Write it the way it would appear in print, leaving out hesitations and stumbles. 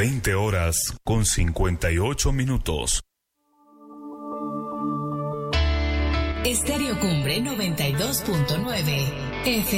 20 horas con 58 minutos. Estéreo Cumbre 92.9 FM.